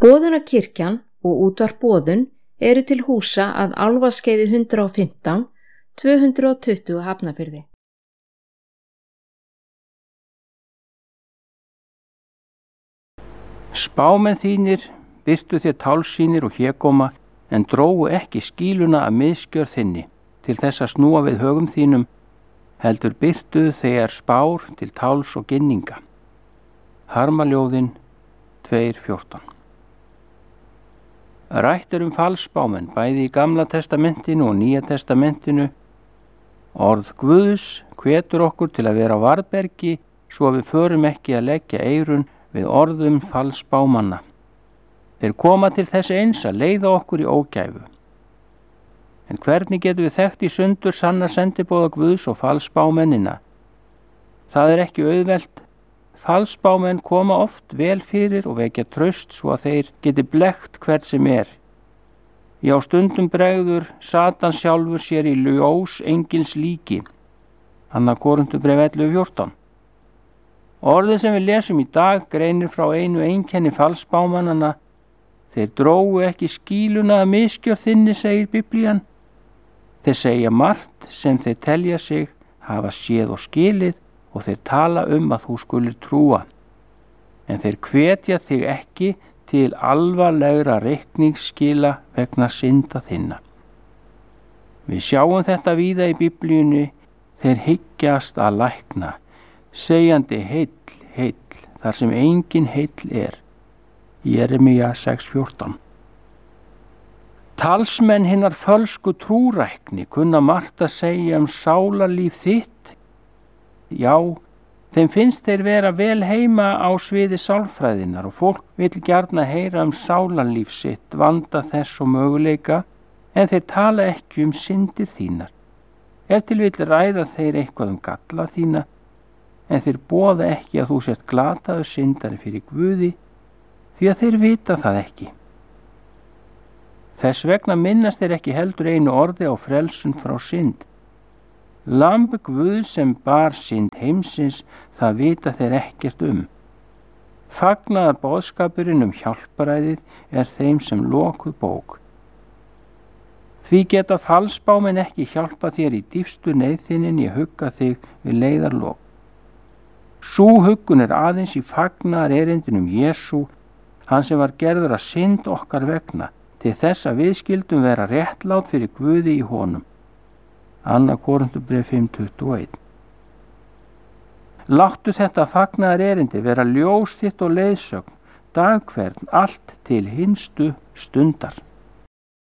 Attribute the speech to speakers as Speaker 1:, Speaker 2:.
Speaker 1: Boðunarkirkjan og útvarp Boðun eru til húsa að Álfaskeiði 115, 220 Hafnarfirði.
Speaker 2: Spámenn þínir birtu þér tálsýnir og hégóma, en drógu ekki skýluna af misgjörð þinni til þess að snúa við högum þínum, heldur birtuðu þegar spár til táls og ginninga. Harmaljóðin 2:14. Rætt falsspámenn bæði í Gamla testamentinu og Nýja testamentinu. Orð Guðs hvetur okkur til að vera á varðbergi svo að við förum ekki að leggja eyrun við orðum falsspámanna. Þeir koma til þess eins að leiða okkur í ógæfu. En hvernig getum við þekkt í sundur sanna sendiboða Guðs og falsspámennina? Það er ekki auðvelt. Falsspámenn koma oft vel fyrir og vekja traust svo að þeir geti blekkt hvert sem er. Já, stundum bregður Satan sjálfur sér í ljós engils líki. 2. Korinthubréf 11:14. Orðið sem við lesum í dag greinir frá einu einkenni falsspámannanna. Þeir drógu ekki skýluna að misgjörð þinni, segir Biblían. Þeir segja margt sem þeir telja sig hafa séð og skilið og þeir tala að þú skulir trúa. En þeir hvetja þig ekki til alvarlegra reikningsskila vegna synda þinna. Við sjáum þetta víða í Biblíunni. Þeir hyggjast að lækna, segjandi heill, heill, þar sem engin heill er. Jeremía 6:14. Talsmenn hinnar fölsku trúrækni kunna margt að segja sálarlíf þitt. Já, þeim finnst þeir vera vel heima á sviði sálfræðinnar og fólk vill gjarna heyra sálarlíf sitt, vanda þess og möguleika, en þeir tala ekki syndir þínar. Ef til vill ræða þeir eitthvað galla þína, en þeir boða ekki að þú sért glataður syndari fyrir Guði, því að þeir vita það ekki. Þess vegna minnast þeir ekki heldur einu orði á frelsun frá synd. Lamb Guðs sem bar synd heimsins, það vita þeir ekkert Fagnaðar boðskapurinn hjálparæðið er þeim sem lokuð bók. Því geta falsspámenn ekki hjálpa þér í dýpstu neyð þinni hugga þig við leiðarlok. Sú huggun er aðeins í fagnaðar erindinum Jesú, hann sem var gerður að synd okkar vegna, til þess að við skildum vera réttlát fyrir Guði í honum. 2. Korinthubréf 5:21. Láttu þetta fagnaðar erindi vera ljós þitt og leiðsögn, dag hvern allt til hinstu stundar.